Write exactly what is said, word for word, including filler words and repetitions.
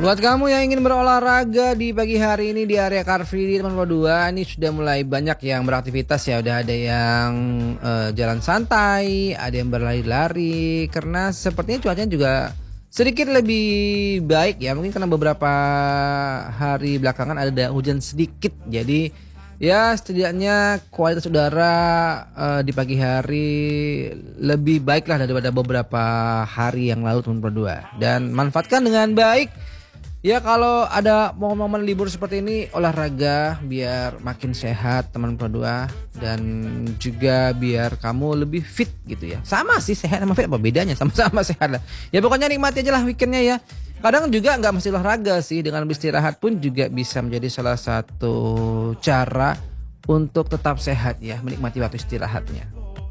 Buat kamu yang ingin berolahraga di pagi hari ini di area Car Free di Taman dua, ini sudah mulai banyak yang beraktivitas ya. Udah ada yang uh, jalan santai, ada yang berlari-lari. Karena sepertinya cuacanya juga sedikit lebih baik ya. Mungkin karena beberapa hari belakangan ada hujan sedikit. Jadi ya setidaknya kualitas udara uh, di pagi hari lebih baik lah daripada beberapa hari yang lalu teman-teman dua. Dan manfaatkan dengan baik. Ya kalau ada momen-momen libur seperti ini, olahraga biar makin sehat teman-teman dua, dan juga biar kamu lebih fit gitu ya. Sama sih, sehat sama fit apa bedanya, sama-sama sehat lah. Ya pokoknya nikmati aja lah weekendnya ya. Kadang juga nggak mesti olahraga sih, dengan beristirahat pun juga bisa menjadi salah satu cara untuk tetap sehat ya, menikmati waktu istirahatnya.